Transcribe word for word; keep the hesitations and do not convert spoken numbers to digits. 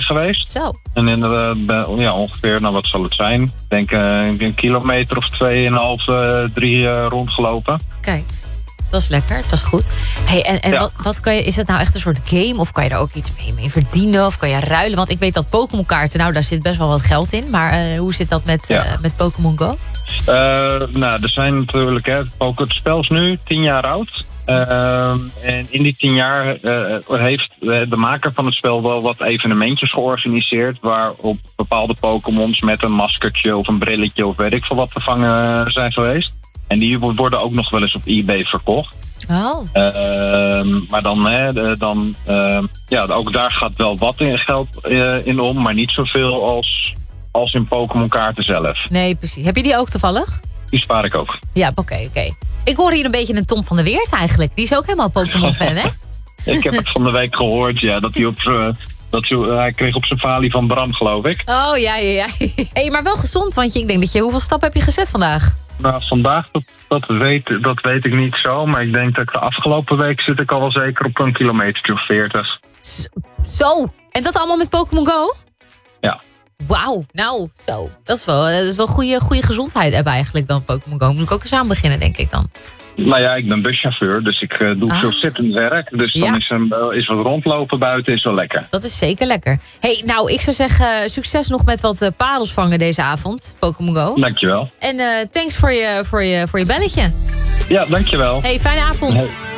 weg geweest. Zo. En inderdaad, uh, ja, ongeveer, nou wat zal het zijn? Ik denk uh, een kilometer of twee en een half, uh, drie uh, rondgelopen. Kijk, dat is lekker, dat is goed. Hey, en en Ja. wat, wat kan je, is het nou echt een soort game? Of kan je er ook iets mee, mee verdienen? Of kan je ruilen? Want ik weet dat Pokémon kaarten, nou daar zit best wel wat geld in. Maar uh, hoe zit dat met, Ja. uh, met Pokémon Go? Uh, nou, er zijn natuurlijk, hè, ook het spel is nu tien jaar oud. Uh, en in die tien jaar uh, heeft de maker van het spel wel wat evenementjes georganiseerd, waarop bepaalde Pokémons met een maskertje of een brilletje of weet ik veel wat te vangen zijn geweest. En die worden ook nog wel eens op eBay verkocht. Oh. Uh, maar dan, hè, dan uh, ja, ook daar gaat wel wat in geld uh, in om, maar niet zoveel als, als in Pokémon kaarten zelf. Nee, precies. Heb je die ook toevallig? Die spaar ik ook. Ja, oké, okay, oké. Okay. Ik hoor hier een beetje een Tom van der Weert eigenlijk. Die is ook helemaal Pokémon-fan, hè? Ik heb het van de week gehoord, ja, dat hij op uh, dat hij, uh, hij kreeg op zijn falie van Bram, geloof ik. Oh, ja, ja, ja. Hey, maar wel gezond, want je, ik denk dat je... Hoeveel stappen heb je gezet vandaag? Nou, vandaag, dat, dat, weet, dat weet ik niet zo. Maar ik denk dat ik de afgelopen week zit ik al wel zeker op een kilometer of veertig. Zo, en dat allemaal met Pokémon Go? Ja. Wauw, nou, zo. Dat is wel, dat is wel goede, goede gezondheid hebben eigenlijk dan Pokémon Go. Moet ik ook eens aan beginnen, denk ik dan. Nou ja, ik ben buschauffeur, dus ik uh, doe ah. veel zittend werk. Dus dan ja. is, een, uh, is wat rondlopen buiten is wel lekker. Dat is zeker lekker. Hey, nou, ik zou zeggen, succes nog met wat uh, parels vangen deze avond, Pokémon Go. Dankjewel. En uh, thanks voor je, voor, je, voor je belletje. Ja, dankjewel. Hey, fijne avond. Hey.